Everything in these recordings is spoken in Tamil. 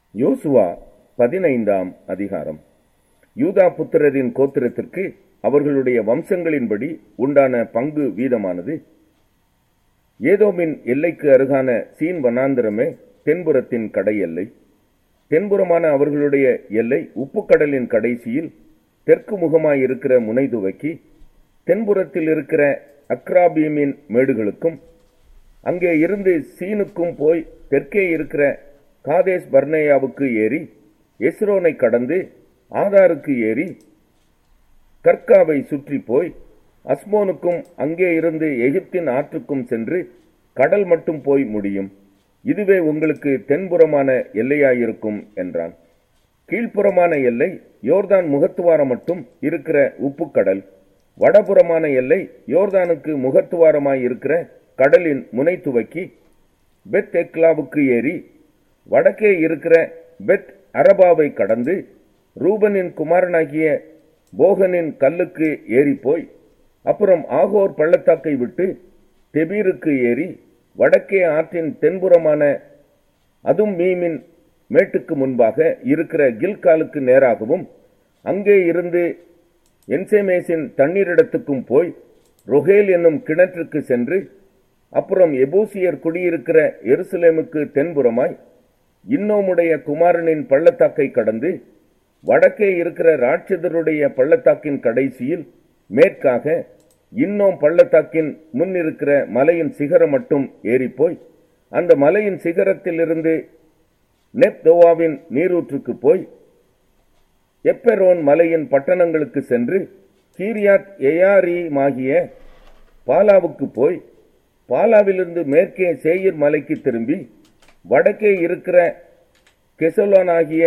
யோசுவா 15ஆம் அதிகாரம். யூதா புத்திரரின் கோத்திரத்திற்கு அவர்களுடைய வம்சங்களின்படி உண்டான பங்கு வீதமானது. ஏதோமின் எல்லைக்கு அருகான சீன் வனாந்திரமே தென்புறத்தின் கடை எல்லை. தென்புறமான அவர்களுடைய எல்லை உப்புக்கடலின் கடைசியில் தெற்கு முகமாயிருக்கிற முனை துவக்கி தென்புறத்தில் இருக்கிற அக்ராபீமின் மேடுகளுக்கும் அங்கே இருந்து சீனுக்கும் போய் தெற்கே இருக்கிற காதேஸ் பர்னேயாவுக்கு ஏறி எஸ்ரோனை கடந்து ஆதாருக்கு ஏறி கர்காவை சுற்றி போய் அஸ்மோனுக்கும் அங்கே இருந்து எகிப்தின் ஆற்றுக்கும் சென்று கடல் மட்டும் போய் முடியும். இதுவே உங்களுக்கு தென்புறமான எல்லையாயிருக்கும் என்றான். கீழ்ப்புறமான எல்லை யோர்தான் முகத்துவாரம் மட்டும் இருக்கிற உப்புக்கடல். வடபுறமான எல்லை யோர்தானுக்கு முகத்துவாரமாய் இருக்கிற கடலின் முனை துவக்கி பெத் எக்லாவுக்கு ஏறி வடக்கே இருக்கிற பெத் அரபாவை கடந்து ரூபனின் குமாரனாகிய போகனின் கல்லுக்கு ஏறிப்போய் அப்புறம் ஆகோர் பள்ளத்தாக்கை விட்டு தெபீருக்கு ஏறி வடக்கே ஆற்றின் தென்புறமான அதும் மீமின் மேட்டுக்கு முன்பாக இருக்கிற கில்காலுக்கு நேராகவும் அங்கே இருந்து என்சேமேசின் தண்ணீரிடத்துக்கும் போய் ரொகேல் என்னும் கிணற்றுக்கு சென்று அப்புறம் எபூசியர் குடியிருக்கிற எருசலேமுக்கு தென்புறமாய் இன்னோமுடைய குமாரனின் பள்ளத்தாக்கை கடந்து வடக்கே இருக்கிற ராட்சதருடைய பள்ளத்தாக்கின் கடைசியில் மேற்காக இன்னோம் பள்ளத்தாக்கின் முன் இருக்கிற மலையின் சிகரம் மட்டும் ஏறிப்போய் அந்த மலையின் சிகரத்திலிருந்து நெப்தோவாவின் நீரூற்றுக்கு போய் எப்பெரோன் மலையின் பட்டணங்களுக்கு சென்று கீரியாத் எயாரீமாகிய பாலாவுக்கு போய் பாலாவிலிருந்து மேற்கே சேயீர் மலைக்கு திரும்பி வடக்கே இருக்கிற கெசலோனாகிய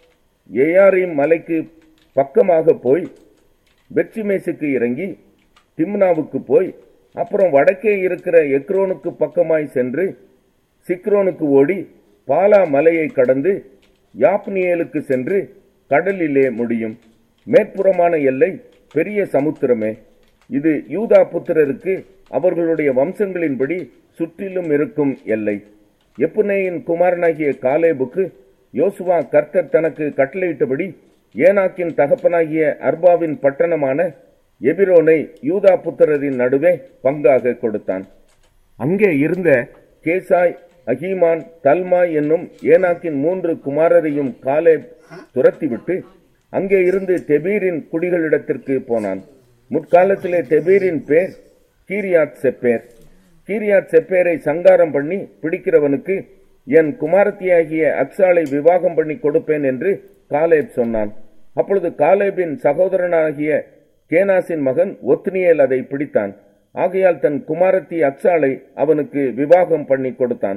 எயாரீம் மலைக்கு பக்கமாக போய் பெத்ஷிமேசுக்கு இறங்கி திம்னாவுக்கு போய் அப்புறம் வடக்கே இருக்கிற எக்ரோனுக்கு பக்கமாய் சென்று சிக்ரோனுக்கு ஓடி பாலா மலையை கடந்து யாப்னியேலுக்கு சென்று கடலிலே முடியும். மேற்புறமான எல்லை பெரிய சமுத்திரமே. இது யூதா புத்திரருக்கு அவர்களுடைய வம்சங்களின்படி சுற்றிலும் இருக்கும் எல்லை. எப்புனேயின் குமாரனாகிய காலேபுக்கு யோசுவா கர்த்தர் தனக்கு கட்டளையிட்டபடி ஏனாக்கின் தகப்பனாகிய அர்பாவின் பட்டணமான எபிரோனை யூதா புத்திரரின் நடுவே பங்காக கொடுத்தான். அங்கே இருந்த கேசாய், அகீமான், தல்மாய் என்னும் ஏனாக்கின் 3 குமாரரையும் காலேப் துரத்திவிட்டு அங்கே இருந்து தெபீரின் குடிகளிடத்திற்கு போனான். முற்காலத்திலே தெபீரின் பேர் கீரியாத் செப்பேர். கீரியாத் செப்பேரை சங்காரம் பண்ணி பிடிக்கிறவனுக்கு என் குமாரத்தியாகிய அக்சாலை விவாகம் பண்ணி கொடுப்பேன் என்று காலேப் சொன்னான். அப்பொழுது காலேபின் சகோதரனாகிய கேனாசின் மகன் ஒத்னியேல் அதை பிடித்தான். ஆகையால் தன் குமாரத்தி அக்சாலை அவனுக்கு விவாகம் பண்ணி கொடுத்தான்.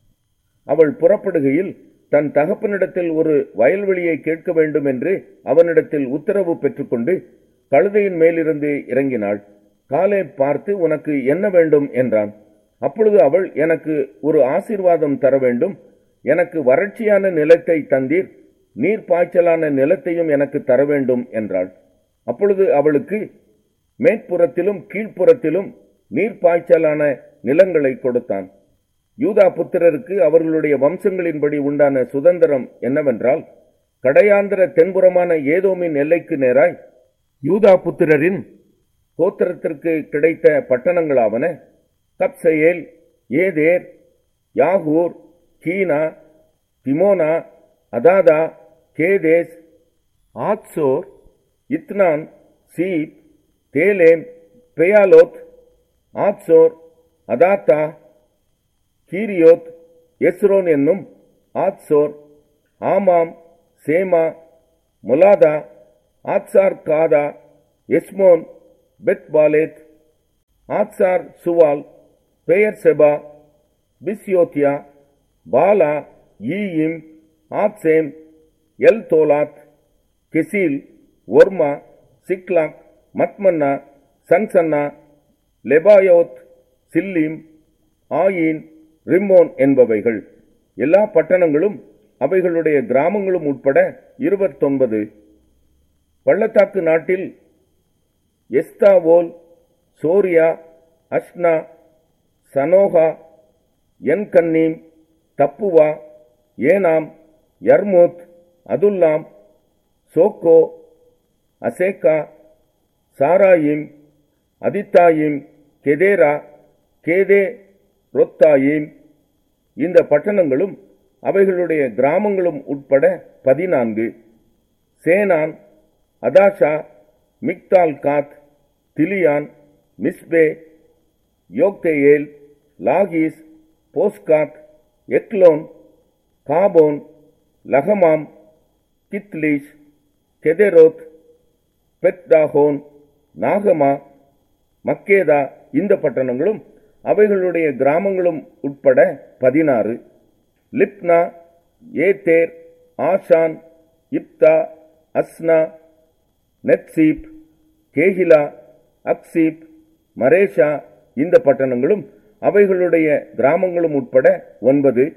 அவள் புறப்படுகையில் தன் தகப்பனிடத்தில் ஒரு வயல்வெளியை கேட்க வேண்டும் என்று அவனிடத்தில் உத்தரவு பெற்றுக்கொண்டு கழுதையின் மேலிருந்து இறங்கினாள். காலேப் பார்த்து, உனக்கு என்ன வேண்டும் என்றான். அப்பொழுது அவள், எனக்கு ஒரு ஆசீர்வாதம் தர வேண்டும். எனக்கு வறட்சியான நிலத்தை தந்தீர், நீர் பாய்ச்சலான நிலத்தையும் எனக்கு தர வேண்டும் என்றாள். அப்பொழுது அவளுக்கு மேற்புறத்திலும் கீழ்ப்புறத்திலும் நீர் பாய்ச்சலான நிலங்களை கொடுத்தான். யூதா புத்திரருக்கு அவர்களுடைய வம்சங்களின்படி உண்டான சுதந்திரம் என்னவென்றால், கடையாந்திர தென்புறமான ஏதோமின் எல்லைக்கு நேராய் யூதா புத்திரரின் கோத்திரத்திற்கு கிடைத்த பட்டணங்களாவன கப்சேயேல், ஏதேர், யாகூர், கீனா, திமோனா, அதாதா, கேதேஸ், ஆத்சோர், இத்னான், சீப், தேலேம், பெயாலோத், ஆத்சோர், அதாத்தா, கீரியோத், எஸ்ரோன் என்னும் ஆத்சோர், ஆமாம், சேமா, மொலாதா, ஆத்சார் காதா, எஸ்மோன், பெத் பாலேத், ஆத்சார் சுவால், பெயர் செபா, பிஸ்யோத்தியா, பாலா, ஈயிம், ஆத்சேம், எல் தோலாத், கெசில், ஒர்மா, சிக்லாக், மத்மன்னா, சன்சன்னா, லெபாயோத், சில்லீம், ஆயின், ரிம்மோன் என்பவைகள். எல்லா பட்டணங்களும் அவைகளுடைய கிராமங்களும் உட்பட 29. பள்ளத்தாக்கு நாட்டில் எஸ்தாவோல், சோரியா, அஷ்னா, சனோகா, என்கன்னீம், தப்புவா, ஏனாம், யர்மூத், அதுல்லாம், சோக்கோ, அசேக்கா, சாராயிம், அதித்தாயிம், கெதேரா, கேதே ரொத்தாயிம் இந்த பட்டணங்களும் அவைகளுடைய கிராமங்களும் உட்பட 14. சேனான், அதாஷா, மிக்தால் காத், திலியான், மிஸ்பே, யோக்தேயேல், லாகீஸ், போஸ்காத், எக்லோன், காபோன், லகமாம், கித்லீஷ், கெதெரோத், பெத்டாகோன், நாகமா, மக்கேதா இந்த பட்டணங்களும் அவைகளுடைய கிராமங்களும் உட்பட 16. லிப்னா, ஏத்தேர், ஆஷான், இப்தா, அஸ்னா, நெத்சீப், கேஹிலா, அக்சீப், மரேஷா இந்த பட்டணங்களும் அவைகளுடைய கிராமங்களும் உட்பட 9.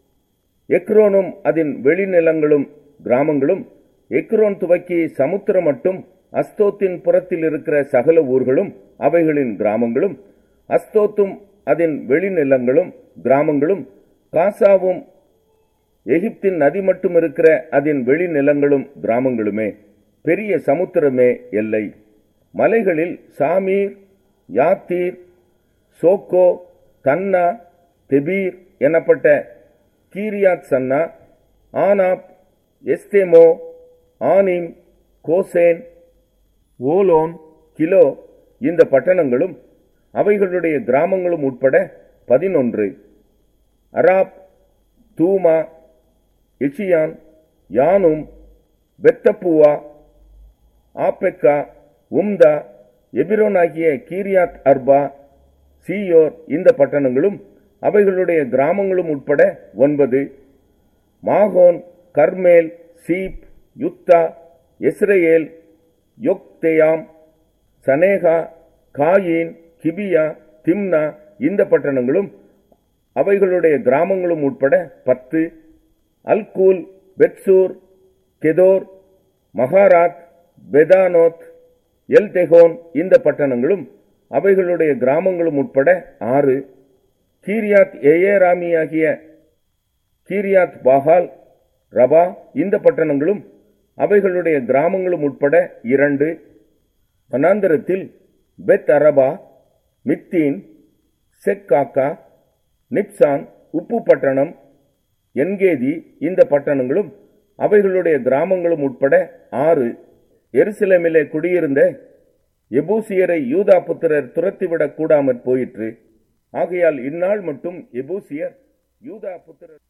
எக்ரோனும் அதன் வெளிநிலங்களும் கிராமங்களும், எக்ரோன் துவக்கி சமுத்திரம் மட்டும் அஸ்தோத்தின் புறத்தில் இருக்கிற சகல ஊர்களும் அவைகளின் கிராமங்களும், அஸ்தோத்தும் அதன் வெளிநிலங்களும் கிராமங்களும், காசாவும் எகிப்தின் நதி மட்டும் இருக்கிற அதன் வெளிநிலங்களும் கிராமங்களுமே. பெரிய சமுத்திரமே எல்லை. மலைகளில் சாமீர், யாத்தீர், சோக்கோ, தன்னா, தெபீர் எனப்பட்ட கீரியாத் சன்னா, ஆனாப், எஸ்தேமோ, ஆனிம், கோசேன், ஓலோன், கிலோ இந்த பட்டணங்களும் அவைகளுடைய கிராமங்களும் உட்பட 11. அராப், தூமா, எச்சியான், யானும், பெத்தப்புவா, ஆப்பெக்கா, உம்தா, எபிரோன் ஆகிய கீரியாத் அர்பா, சீயோர் இந்த பட்டணங்களும் அவைகளுடைய கிராமங்களும் உட்பட 9. மாகோன், கர்மேல், cheap, Juttah, Jezreel, யொக்தேயாம், சனேகா, coin, கிபியா, Timna இந்த பட்டணங்களும் அவைகளுடைய கிராமங்களும் உட்பட 10. அல்கூல், பெத்சூர், கெதோர், மகாராத், பெதானோத், எல்தெகோன் இந்த பட்டணங்களும் அவைகளுடைய கிராமங்களும் உட்பட 6. கீரியாத் ஏயேராமி ஆகிய கீரியாத் பாகால், ரபா இந்த பட்டணங்களும் அவைகளுடைய கிராமங்களும் உட்பட 2. வனாந்தரத்தில் பெத் அரபா, மித்தீன், செக்காக்கா, நிப்சான் உப்பு பட்டணம், என்கேதி இந்த பட்டணங்களும் அவைகளுடைய கிராமங்களும் உட்பட 6. எருசலேமிலே குடியிருந்த எபூசியரை யூதா புத்திரர் துரத்திவிடக் கூடாமற் போயிற்று. ஆகையால் இந்நாள் மட்டும் எபூசியர் யூதா புத்திரர்.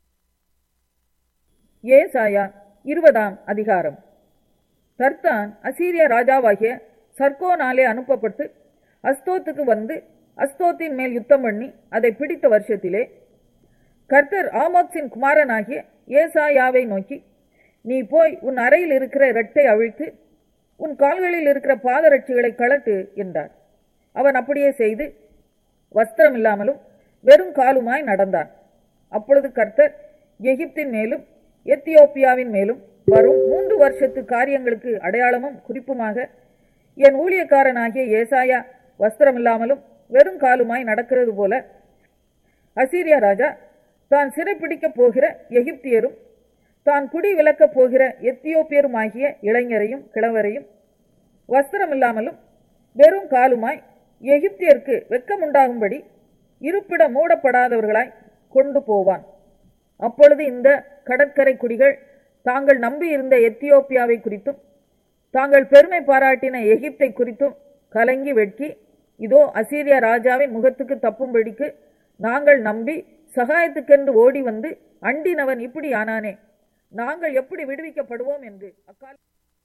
ஏசாயா 20ஆம் அதிகாரம். தர்தான் அசீரிய ராஜாவாகிய சர்கோனாலே அனுப்பப்பட்டு அஸ்தோத்துக்கு வந்து அஸ்தோத்தின் மேல் யுத்தம் பண்ணி அதை பிடித்த வருஷத்திலே கர்த்தர் ஆமோத்சின் குமாரனாகிய ஏசாயாவை நோக்கி, நீ போய் உன் அறையில் இருக்கிற இரட்டை அவிழ்த்து உன் கால்களில் இருக்கிற பாதரட்சிகளை கழட்டு என்றார். அவன் அப்படியே செய்து வஸ்திரம் இல்லாமலும் வெறும் காலுமாய் நடந்தான். அப்பொழுது கர்த்தர் எகிப்தின் மேலும் எத்தியோப்பியாவின் மேலும் வரும் 3 வருஷத்து காரியங்களுக்கு அடையாளமும் குறிப்புமாக என் ஊழியக்காரனாகிய ஏசாயா வஸ்திரம் இல்லாமலும் வெறும் காலுமாய் நடக்கிறது போல அசீரியா ராஜா தான் சிறைப்பிடிக்கப் போகிற எகிப்தியரும் தான் குடி விலக்கப் போகிற எத்தியோப்பியருமாகிய இளைஞரையும் கிழவரையும் வஸ்திரம் இல்லாமலும் வெறும் காலுமாய் எகிப்தியருக்கு வெட்கமுண்டாகும்படி இருப்பிடம் மூடப்படாதவர்களாய் கொண்டு போவான். அப்பொழுது இந்த கடற்கரை குடிகள் தாங்கள் நம்பியிருந்த எத்தியோப்பியாவை குறித்தும் தாங்கள் பெருமை பாராட்டின எகிப்தை குறித்தும் கலங்கி வெட்கி, இதோ அசீரியா ராஜாவின் முகத்துக்கு தப்பும்படிக்கு நாங்கள் நம்பி சகாயத்துக்கென்று ஓடி வந்து அண்டினவன் இப்படி ஆனானே, நாங்கள் எப்படி விடுவிக்கப்படுவோம் என்று அக்கால.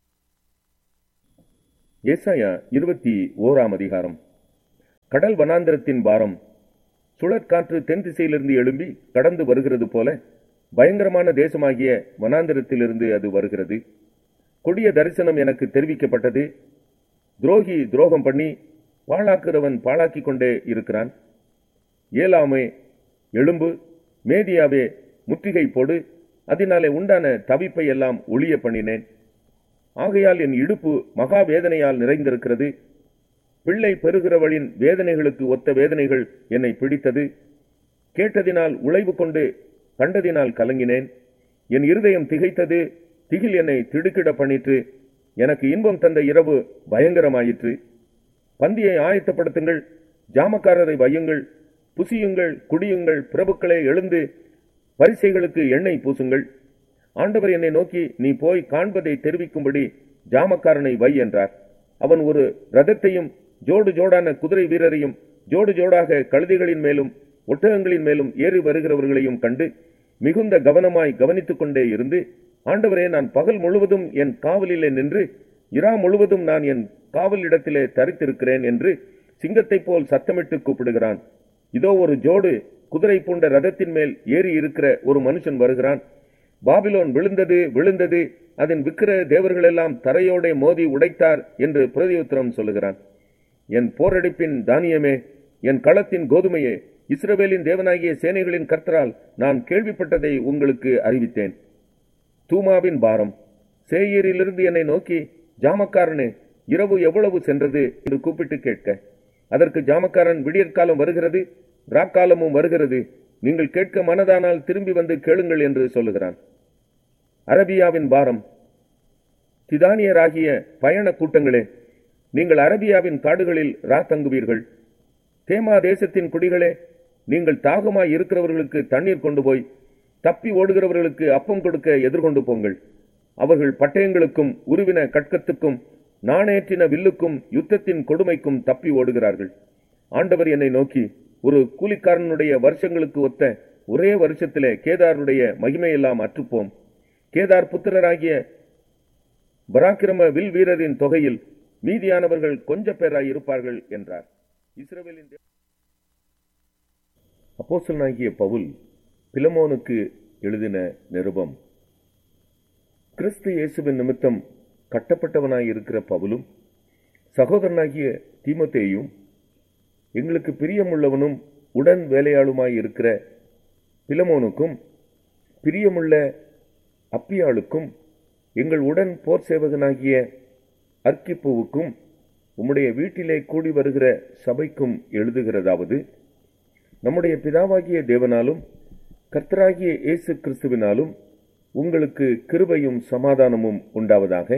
ஏசாயா 21ஆம் அதிகாரம். கடல் வனாந்திரத்தின் பாரம். சுழற்காற்று தென் திசையிலிருந்து எழும்பி கடந்து வருகிறது போல பயங்கரமான தேசமாகிய வனாந்திரத்திலிருந்து அது வருகிறது. கொடிய தரிசனம் எனக்கு தெரிவிக்கப்பட்டது. துரோகி துரோகம் பண்ணி பாழாக்குறவன் பாழாக்கிக் கொண்டே இருக்கிறான். ஏலாமே எழும்பு, மேதியாவே முற்றுகை போடு, அதனாலே உண்டான தவிப்பை எல்லாம் ஒளிய பண்ணினேன். ஆகையால் என் இடுப்பு மகா வேதனையால் நிறைந்திருக்கிறது. பிள்ளை பெறுகிறவளின் வேதனைகளுக்கு ஒத்த வேதனைகள் என்னை பிடித்தது. கேட்டதினால் உழைவு கொண்டு கண்டதினால் கலங்கினேன். என் இருதயம் திகைத்தது, திகில் என்னை திடுக்கிட பண்ணிற்று. எனக்கு இன்பம் தந்த இரவு பயங்கரமாயிற்று. பந்தியை ஆயத்தப்படுத்துங்கள், ஜாமக்காரரை வையுங்கள், புசியுங்கள், குடியுங்கள், பிரபுக்களே எழுந்து பரிசைகளுக்கு எண்ணெய் பூசுங்கள். ஆண்டவர் என்னை நோக்கி, நீ போய் காண்பதை தெரிவிக்கும்படி ஜாமக்காரனை வை என்றார். அவன் ஒரு ரதத்தையும் ஜோடு ஜோடான குதிரை வீரரையும் ஜோடு ஜோடாக கழுதைகளின் மேலும் ஒட்டகங்களின் மேலும் ஏறி வருகிறவர்களையும் கண்டு மிகுந்த கவனமாய் கவனித்துக் கொண்டே இருந்து, ஆண்டவரே, நான் பகல் முழுவதும் என் காவலிலே நின்று இரா முழுவதும் நான் என் காவல் இடத்திலே தரித்திருக்கிறேன் என்று சிங்கத்தைப் போல் சத்தமிட்டு கூப்பிடுகிறான். இதோ ஒரு ஜோடு குதிரை பூண்ட ரதத்தின் மேல் ஏறி இருக்கிற ஒரு மனுஷன் வருகிறான். பாபிலோன் விழுந்தது, விழுந்தது, அதன் விக்கிர தேவர்களெல்லாம் தரையோடே மோதி உடைத்தார் என்று பிரதியுத்தரம் சொல்லுகிறான். என் போரடிப்பின் தானியமே, என் களத்தின் கோதுமையே, இஸ்ரவேலின் தேவனாகிய சேனைகளின் கர்த்தரால் நான் கேள்விப்பட்டதை உங்களுக்கு அறிவித்தேன். தூமாவின் பாரம். சேயீரிலிருந்து என்னை நோக்கி, ஜாமக்காரனே, இரவு எவ்வளவு சென்றது என்று கூப்பிட்டு கேட்க, அதற்கு ஜாமக்காரன், விடியற்காலம் வருகிறது, ராக்காலமும் வருகிறது, நீங்கள் கேட்க மனதானால் திரும்பி வந்து கேளுங்கள் என்று சொல்லுகிறான். அரபியாவின் பாரம். திதானியராகிய பயண கூட்டங்களே, நீங்கள் அரபியாவின் காடுகளில் தங்குவீர்கள். தேமா தேசத்தின் குடிகளே, நீங்கள் தாகமாய் இருக்கிறவர்களுக்கு தண்ணீர் கொண்டு போய் தப்பி ஓடுகிறவர்களுக்கு அப்பம் கொடுக்க எதிர்கொண்டு போங்கள். அவர்கள் பட்டயங்களுக்கும் உருவின கட்கத்துக்கும் நாணேற்றின வில்லுக்கும் யுத்தத்தின் கொடுமைக்கும் தப்பி ஓடுகிறார்கள். ஆண்டவர் என்னை நோக்கி, ஒரு கூலிக்காரனுடைய வருஷங்களுக்கு ஒத்த ஒரே வருஷத்திலே கேதாருடைய மகிமையெல்லாம் அற்றுப்போம். கேதார் புத்திரராகிய பராக்கிரம வில் வீரரின் தொகையில் மீதியானவர்கள் கொஞ்ச பேராய் இருப்பார்கள் என்றார். இஸ்ரவேலின் அப்போஸ்தலனாகிய பவுல் பிலமோனுக்கு எழுதின நிருபம். கிறிஸ்து இயேசுவின் நிமித்தம் கட்டப்பட்டவனாயிருக்கிற பவுலும் சகோதரனாகிய தீமோத்தேயும் எங்களுக்கு பிரியமுள்ளவனும் உடன் வேலையாளுமாயிருக்கிற பிலமோனுக்கும் பிரியமுள்ள அப்பியாளுக்கும் எங்கள் உடன் போர் சேவகனாகிய அர்க்கிப்புவுக்கும் உம்முடைய வீட்டிலே கூடி வருகிற சபைக்கும் எழுதுகிறதாவது, நம்முடைய பிதாவாகிய தேவனாலும் கர்த்தராகிய இயேசு கிறிஸ்துவினாலும் உங்களுக்கு கிருபையும் சமாதானமும் உண்டாவதாக.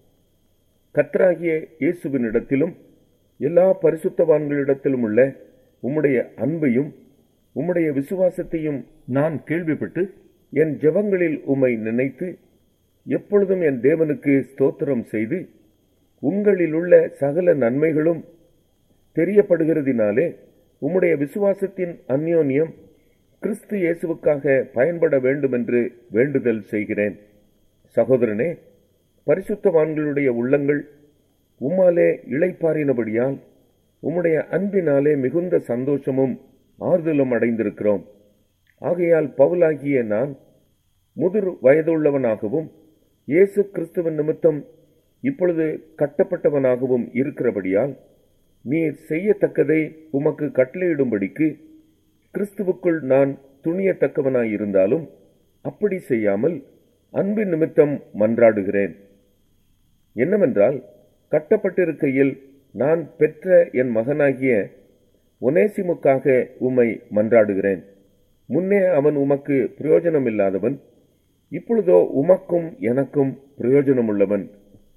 கர்த்தராகிய இயேசுவினிடத்திலும் எல்லா பரிசுத்தவான்களிடத்திலும் உள்ள உம்முடைய அன்பையும் உம்முடைய விசுவாசத்தையும் நான் கேள்விப்பட்டு என் ஜெபங்களில் உம்மை நினைத்து எப்பொழுதும் என் தேவனுக்கு ஸ்தோத்திரம் செய்து உங்களிலுள்ள சகல நன்மைகளும் தெரியப்படுகிறதினாலே உம்முடைய விசுவாசத்தின் அந்யோன்யம் கிறிஸ்து இயேசுவுக்காக பயன்பட வேண்டும் என்று வேண்டுதல் செய்கிறேன். சகோதரனே, பரிசுத்தவான்களுடைய உள்ளங்கள் உம்மாலே இளைப்பாறினபடியால் உம்முடைய அன்பினாலே மிகுந்த சந்தோஷமும் ஆறுதலும் அடைந்திருக்கிறோம். ஆகையால் பவுலாகிய நான் முதிர் வயதுள்ளவனாகவும் இயேசு கிறிஸ்துவின் நிமித்தம் இப்பொழுது கட்டப்பட்டவனாகவும் இருக்கிறபடியால் நீர் செய்யத்தக்கதை உமக்கு கட்டளையிடும்படிக்கு கிறிஸ்துவுக்குள் நான் துணியத்தக்கவனாயிருந்தாலும் அப்படி செய்யாமல் அன்பின் நிமித்தம் மன்றாடுகிறேன். என்னவென்றால், கட்டப்பட்டிருக்கையில் நான் பெற்ற என் மகனாகிய ஒனேசிமுக்காக உம்மை மன்றாடுகிறேன். முன்னே அவன் உமக்கு பிரயோஜனமில்லாதவன், இப்பொழுதோ உமக்கும் எனக்கும் பிரயோஜனமுள்ளவன்.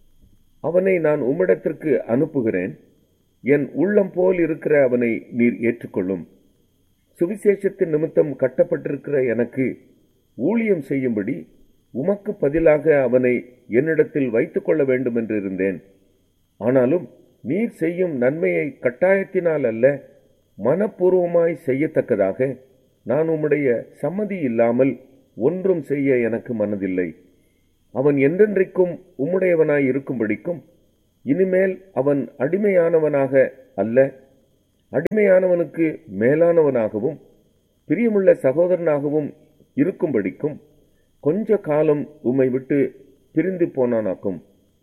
அவனை நான் உம்மிடத்திற்கு அனுப்புகிறேன். என் உள்ளம் போல் இருக்கிற அவனை நீர் ஏற்றுக்கொள்ளும். சுவிசேஷத்தின் நிமித்தம் கட்டப்பட்டிருக்கிற எனக்கு ஊழியம் செய்யும்படி உமக்கு பதிலாக அவனை என்னிடத்தில் வைத்துக் கொள்ள வேண்டும் என்றிருந்தேன். ஆனாலும் நீர் செய்யும் நன்மையை கட்டாயத்தினால் அல்ல, மனப்பூர்வமாய் செய்யத்தக்கதாக நான் உம்முடைய சம்மதி இல்லாமல் ஒன்றும் செய்ய எனக்கு மனதில்லை. அவன் என்றென்றைக்கும் உம்முடையவனாய் இருக்கும்படிக்கும் இனிமேல் அவன் அடிமையானவனாக அல்ல, அடிமையானவனுக்கு மேலானவனாகவும் பிரியமுள்ள சகோதரனாகவும் இருக்கும்படிக்கும் கொஞ்ச காலம் உம்மை விட்டு பிரிந்து போனானாக்கும்.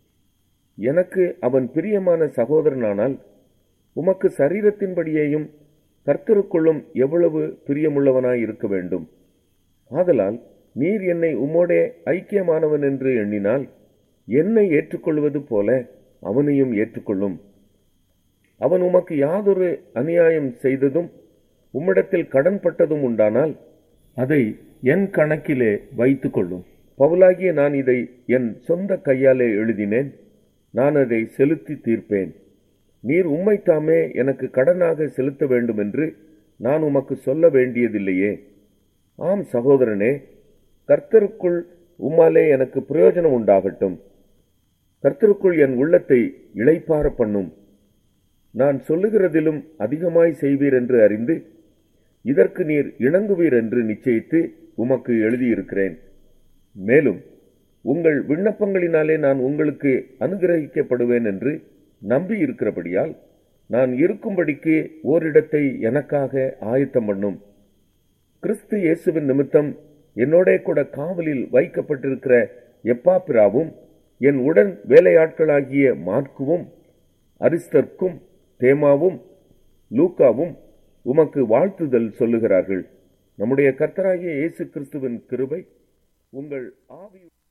எனக்கு அவன் பிரியமான சகோதரனானால் உமக்கு சரீரத்தின்படியேயும் கர்த்தருக்குள்ளும் எவ்வளவு பிரியமுள்ளவனாய் இருக்க வேண்டும். ஆதலால் நீர் என்னை உம்மோடே ஐக்கியமானவன் என்று எண்ணினால் என்னை ஏற்றுக்கொள்வது போல அவனையும் ஏற்றுக்கொள்ளும். அவன் உமக்கு யாதொரு அநியாயம் செய்ததும் உம்மிடத்தில் கடன்பட்டதும் உண்டானால் அதை என் கணக்கிலே வைத்துக் கொள்ளும். பவுலாகிய நான் இதை என் சொந்த கையாலே எழுதினேன். நான் அதை செலுத்தி தீர்ப்பேன். நீர் உம்மைத்தாமே எனக்கு கடனாக செலுத்த வேண்டும் என்று நான் உமக்கு சொல்ல வேண்டியதில்லையே. ஆம் சகோதரனே, கர்த்தருக்குள் உம்மாலே எனக்கு பிரயோஜனம் உண்டாகட்டும். கர்த்தருக்குள் என் உள்ளத்தை இளைப்பார பண்ணும். நான் சொல்லுகிறதிலும் அதிகமாய் செய்வீர் என்று அறிந்து இதற்கு நீர் இணங்குவீர் என்று நிச்சயித்து உமக்கு எழுதியிருக்கிறேன். மேலும் உங்கள் விண்ணப்பங்களினாலே நான் உங்களுக்கு அனுகிரகிக்கப்படுவேன் என்று நம்பி இருக்கிறபடியால் நான் இருக்கும்படிக்கு ஓரிடத்தை எனக்காக ஆயத்தம் பண்ணும். கிறிஸ்து இயேசுவின் நிமித்தம் என்னோட கூட காவலில் வைக்கப்பட்டிருக்கிற எப்பாப்பிராவும் என் உடன் வேலையாட்களாகிய மார்க்குவும் அரிஸ்தர்க்கும் தேமாவும் லூக்காவும் உமக்கு வாழ்த்துதல் சொல்லுகிறார்கள். நம்முடைய கர்த்தராகிய இயேசு கிறிஸ்துவின் கிருபை உங்கள் ஆவி